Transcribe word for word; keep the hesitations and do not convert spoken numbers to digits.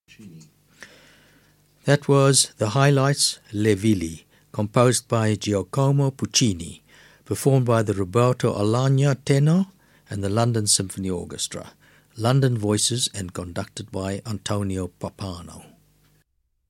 That was The Highlights, Le Villi, composed by Giacomo Puccini, performed by the Roberto Alagna tenor and the London Symphony Orchestra, London Voices, and conducted by Antonio Pappano.